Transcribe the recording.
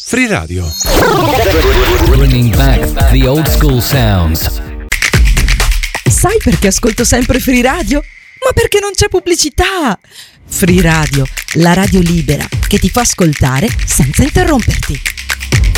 Free Radio. Bringing back the old school sounds. Sai perché ascolto sempre Free Radio? Ma perché non c'è pubblicità! Free Radio, la radio libera che ti fa ascoltare senza interromperti.